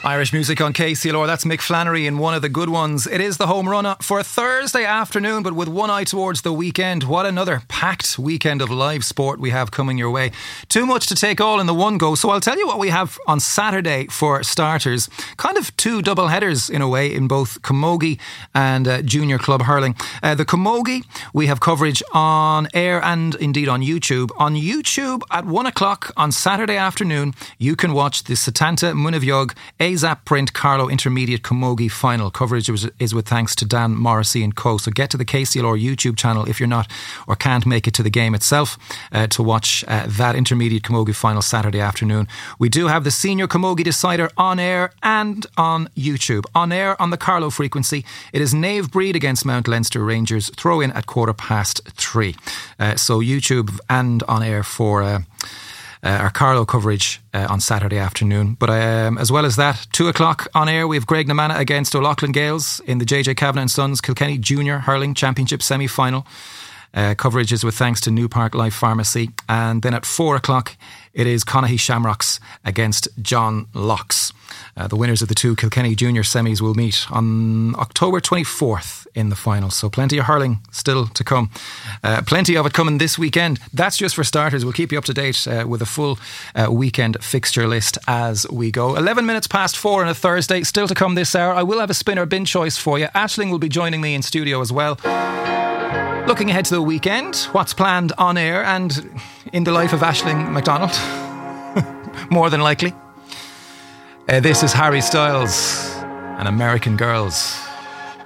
Irish music on KCLR. That's Mick Flannery in one of the good ones. It is the home run for a Thursday afternoon, but with one eye towards the weekend. What another packed weekend of live sport we have coming your way. Too much to take all in the one go. So I'll tell you what we have on Saturday for starters. Kind of two double headers in a way in both camogie and junior club hurling. The camogie, we have coverage on air and indeed on YouTube. On YouTube at 1 o'clock on Saturday afternoon, you can watch the Setanta Munavyog ASAP Print Carlow Intermediate Camogie final. Coverage is with thanks to Dan Morrissey and co. So get to the KCLR YouTube channel if you're not or can't make it to the game itself to watch that Intermediate Camogie final Saturday afternoon. We do have the Senior Camogie Decider on air and on YouTube. On air on the Carlow frequency, it is Nave Breed against Mount Leinster Rangers. Throw in at 3:15. So YouTube and on air for our Carlow coverage on Saturday afternoon. But as well as that, 2 o'clock on air, we have Greg Namana against O'Loughlin Gales in the JJ Kavanagh and Sons Kilkenny Junior Hurling Championship semi-final. Coverage is with thanks to New Park Life Pharmacy. And then at 4 o'clock, it is Connahee Shamrocks against John Locks. The winners of the two Kilkenny Junior semis will meet on October 24th in the final. So plenty of hurling still to come. Plenty of it coming this weekend. That's just for starters. We'll keep you up to date with a full weekend fixture list as we go. 11 minutes past 4 on a Thursday. Still to come this hour. I will have a spin or bin choice for you. Aisling will be joining me in studio as well. Looking ahead to the weekend, what's planned on air and in the life of Aisling MacDonald. More than likely. This is Harry Styles and American Girls.